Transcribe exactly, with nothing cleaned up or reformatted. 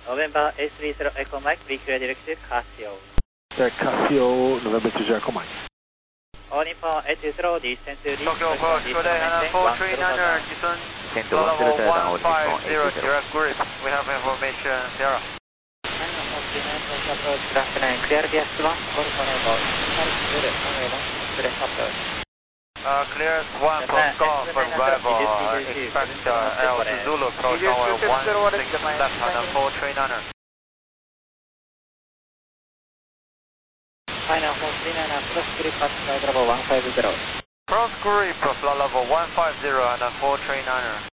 November eight three zero Echo Mike, recreate directed Casio. Sir, Casio, November eight three zero Echo Mike. All Nippon eight three zero, descend to the Tokyo Approach, good day, and four three niner, descend, level one five zero, direct grip. We have information, Sierra. Good afternoon, clear the S one, call for level, Uh, clearance one for golf arrival, uh, expect uh, L Zulu approach runway one six left on four three niner. Final four three niner, cross grip at flight level one five zero. Cross grip, flight level one five zero and four three niner.